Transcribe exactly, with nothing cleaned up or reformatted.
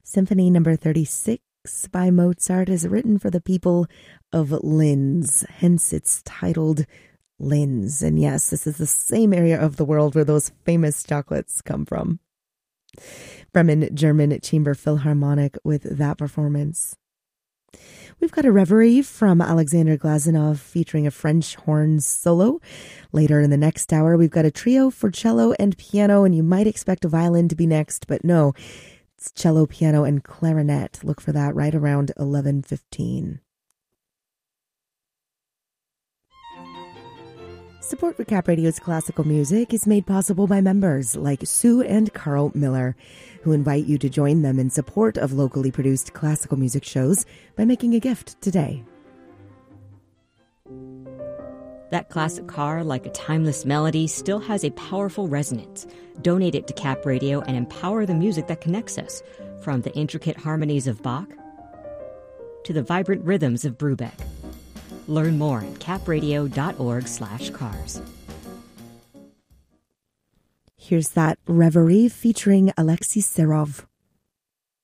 Symphony number thirty-six by Mozart is written for the people of Linz, hence it's titled Linz. And yes, this is the same area of the world where those famous chocolates come from. Bremen German Chamber Philharmonic with that performance. We've got a reverie from Alexander Glazunov featuring a French horn solo. Later in the next hour, we've got a trio for cello and piano, and you might expect a violin to be next, but no, it's cello, piano, and clarinet. Look for that right around eleven fifteen. Support for Cap Radio's classical music is made possible by members like Sue and Carl Miller, who invite you to join them in support of locally produced classical music shows by making a gift today. That classic car, like a timeless melody, still has a powerful resonance. Donate it to Cap Radio and empower the music that connects us, from the intricate harmonies of Bach to the vibrant rhythms of Brubeck. Learn more at capradio.org slash cars. Here's that reverie featuring Alexei Serov.